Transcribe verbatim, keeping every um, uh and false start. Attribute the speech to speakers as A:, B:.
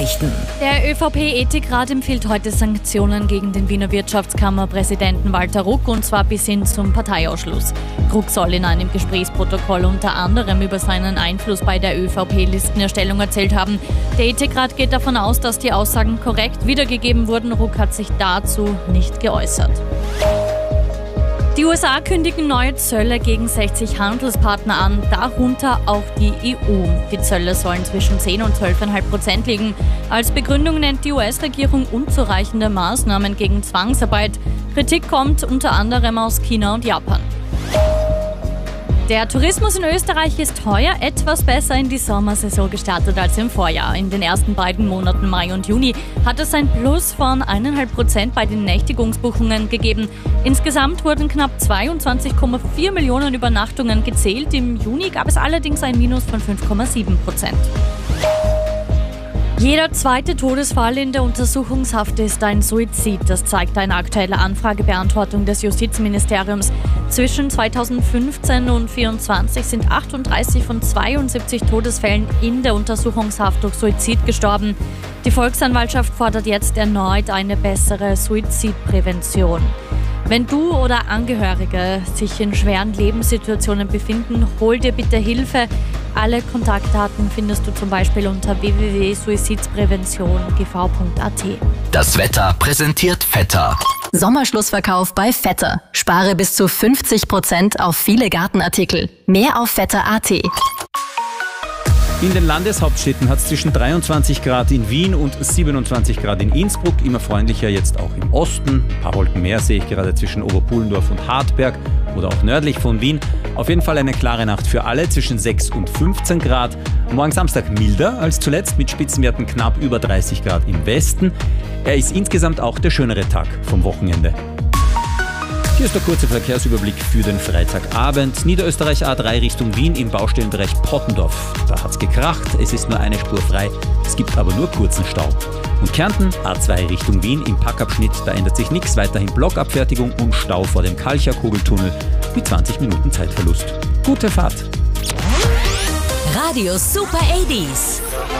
A: Nachrichten.
B: Der ÖVP-Ethikrat empfiehlt heute Sanktionen gegen den Wiener Wirtschaftskammerpräsidenten Walter Ruck, und zwar bis hin zum Parteiausschluss. Ruck soll in einem Gesprächsprotokoll unter anderem über seinen Einfluss bei der ÖVP-Listenerstellung erzählt haben. Der Ethikrat geht davon aus, dass die Aussagen korrekt wiedergegeben wurden. Ruck hat sich dazu nicht geäußert. Die U S A kündigen neue Zölle gegen sechzig Handelspartner an, darunter auch die E U. Die Zölle sollen zwischen zehn und zwölf Komma fünf Prozent liegen. Als Begründung nennt die U S-Regierung unzureichende Maßnahmen gegen Zwangsarbeit. Kritik kommt unter anderem aus China und Japan. Der Tourismus in Österreich ist heuer etwas besser in die Sommersaison gestartet als im Vorjahr. In den ersten beiden Monaten Mai und Juni hat es ein Plus von eins Komma fünf Prozent bei den Nächtigungsbuchungen gegeben. Insgesamt wurden knapp zweiundzwanzig Komma vier Millionen Übernachtungen gezählt. Im Juni gab es allerdings ein Minus von fünf Komma sieben Prozent. Jeder zweite Todesfall in der Untersuchungshaft ist ein Suizid. Das zeigt eine aktuelle Anfragebeantwortung des Justizministeriums. Zwischen zweitausendfünfzehn und zweitausendvierundzwanzig sind achtunddreißig von zweiundsiebzig Todesfällen in der Untersuchungshaft durch Suizid gestorben. Die Volksanwaltschaft fordert jetzt erneut eine bessere Suizidprävention. Wenn du oder Angehörige sich in schweren Lebenssituationen befinden, hol dir bitte Hilfe. Alle Kontaktdaten findest du zum Beispiel unter w w w punkt suizidprävention punkt g v punkt a t.
A: Das Wetter präsentiert Vetter.
C: Sommerschlussverkauf bei Vetter. Spare bis zu fünfzig Prozent auf viele Gartenartikel. Mehr auf vetter punkt a t.
D: In den Landeshauptstädten hat es zwischen dreiundzwanzig Grad in Wien und siebenundzwanzig Grad in Innsbruck. Immer freundlicher jetzt auch im Osten. Ein paar Wolken mehr sehe ich gerade zwischen Oberpullendorf und Hartberg oder auch nördlich von Wien. Auf jeden Fall eine klare Nacht für alle, zwischen sechs und fünfzehn Grad. Morgen Samstag milder als zuletzt, mit Spitzenwerten knapp über dreißig Grad im Westen. Er ist insgesamt auch der schönere Tag vom Wochenende. Hier ist der kurze Verkehrsüberblick für den Freitagabend. Niederösterreich A drei Richtung Wien im Baustellenbereich Pottendorf. Da hat's gekracht, es ist nur eine Spur frei, es gibt aber nur kurzen Stau. Und Kärnten A zwei Richtung Wien im Packabschnitt, da ändert sich nichts, weiterhin Blockabfertigung und Stau vor dem Kalcher-Kugeltunnel mit zwanzig Minuten Zeitverlust. Gute Fahrt!
A: Radio Super achtziger.